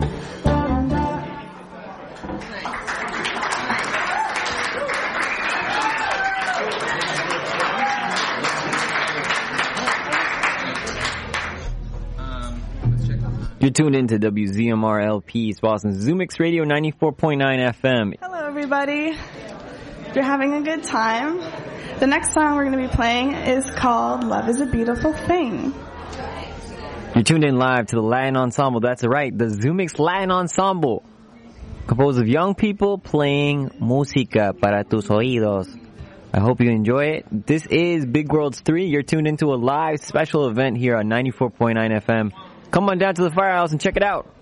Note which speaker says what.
Speaker 1: You're tuned into WZMR-LP, Boston's Zoomix Radio 94.9 FM.
Speaker 2: Hello, everybody. If you're having a good time, the next song we're going to be playing is called Love is a Beautiful Thing.
Speaker 1: You're tuned in live to the Latin Ensemble. That's right, the Zoomix Latin Ensemble. Composed of young people playing música para tus oídos. I hope you enjoy it. This is Big Worlds 3. You're tuned into a live special event here on 94.9 FM. Come on down to the Firehouse and check it out.